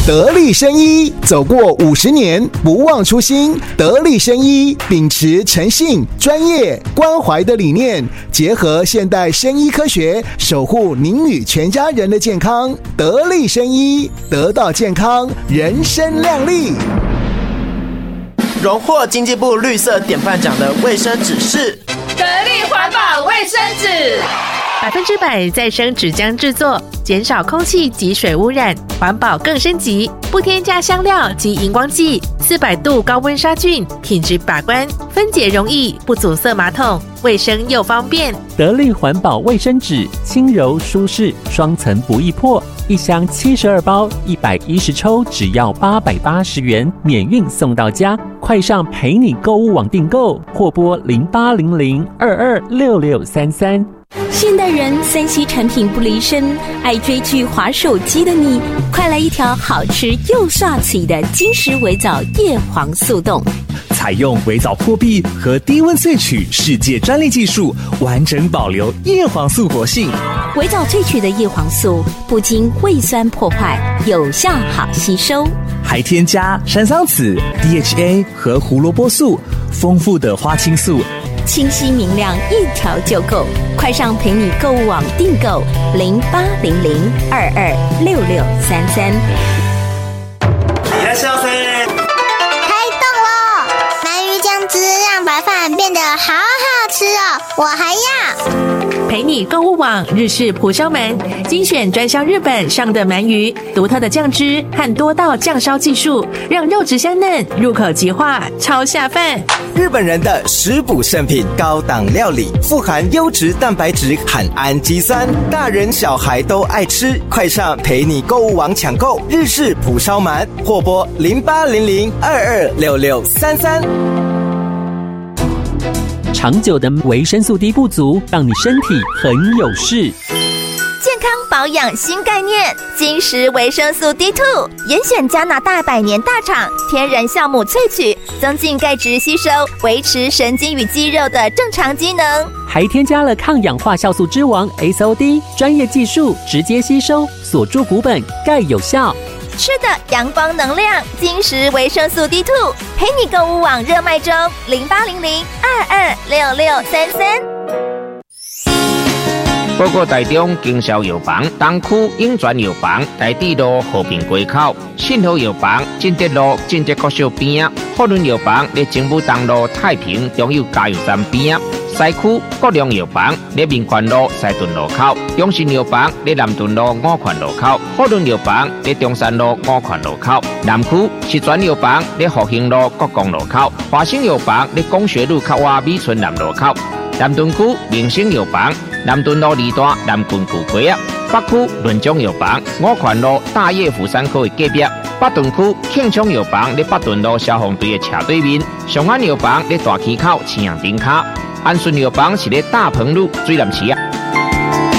得力生医，走过50年，不忘初心。得力生医秉持诚信、专业、关怀的理念，结合现代生医科学，守护您与全家人的健康。得力生医，得到健康，人生亮丽。 荣获经济部绿色典范奖的卫生纸是得力环保卫生纸 ，100%再生纸浆制作，减少空气及水污染，环保更升级，不添加香料及荧光剂，400度高温杀菌，品质把关，分解容易，不阻塞马桶，卫生又方便。 得力环保卫生纸，轻柔舒适，双层不易破，一箱72包，110抽，只要880元，免运送到家。快上陪你购物网订购，或拨0800226633。 现代人3C 产品不离身，爱追剧滑手机的你，快来一条好吃又刷嘴的金石微藻叶黄素冻。 采用微藻破壁和低温萃取世界专利技术，完整保留叶黄素活性。 微藻萃取的叶黄素不经胃酸破坏，有效好吸收， 还添加山桑子、DHA 和胡萝卜素，丰富的花青素， 清晰明亮，一条就够。快上陪你购物网订购0800226633。 いらっしゃいませ。 开动咯！鳗鱼酱汁让白饭变得好好吃哦，我还要。 陪你购物网日式蒲烧鳗，精选专销日本上的鳗鱼，独特的酱汁和多道酱烧技术，让肉质香嫩，入口即化，超下饭。 日本人的食补圣品，高档料理，富含优质蛋白质和氨基酸，大人小孩都爱吃。快上陪你购物网抢购日式蒲烧鳗，或拨0800226633。 长久的维生素 D 不足，让你身体很有事。 健康保养新概念，金石维生素 D2， 严选加拿大100年大厂天然酵母萃取，增进钙质吸收，维持神经与肌肉的正常机能， 还添加了抗氧化酵素之王 SOD， 专业技术直接吸收，锁住骨本，钙有效。 吃的阳光能量，金石维生素 D2， 陪你购物网热卖中，0800226633。 报告台中经销药房东区永泉药房台地路和平街口，信和药房进德路进德国小边啊，福伦药房在政府东路太平中油加油站边啊，西区国良药房在民权路西屯路口，中信药房在南屯路五权路口，福伦药房在中山路五权路口，南区石泉药房在复兴路国光路口，华兴药房在工学路靠外美村南路口，南屯区明星药房南屯路2段南郡旧街啊，北区润中药房五权路大叶福山科的隔壁，北屯区庆昌药房在北屯路消防队的斜对面，上安药房在大溪口青阳顶卡，安顺药房是在大鹏路水南市啊。